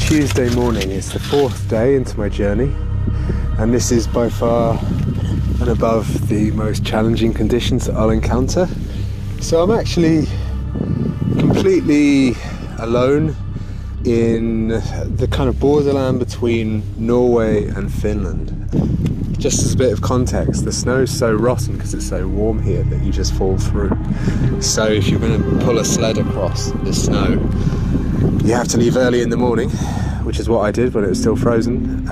Tuesday morning. It's the 4th day into my journey, and this is by far and above the most challenging conditions that I'll encounter. So I'm actually completely alone in the kind of borderland between Norway and Finland. Just as a bit of context, the snow's so rotten because it's so warm here that you just fall through. So if you're going to pull a sled across the snow, you have to leave early in the morning, which is what I did when it was still frozen.